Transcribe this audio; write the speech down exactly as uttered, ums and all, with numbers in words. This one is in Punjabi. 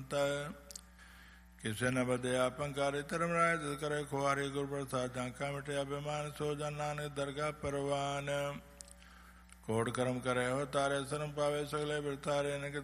ਸੰਤ। ਕਿਸੇ ਨ ਵਧਿਆ ਪੰਕਾਰੀ ਧਰਮ ਰਾਏ ਤਿਸ ਕਰੇ ਖੁਆਰੀ। ਗੁਰ ਪ੍ਰਸਾਦ ਜਾਂਕਾ ਮਿਟਿਆ ਬਿਮਾਨ ਸੋ ਜਨ ਨਾਨਕ ਦਰਗਾਹ ਪਰਵਾਨ। ਕੋਟ ਕਰਮ ਕਰੇ ਹੋ ਤਾਰੇ ਸਰਮ ਪਾਵੇ ਸਗਲੇ ਬਿਰਤਾਰੇ। ਨਿਕਟ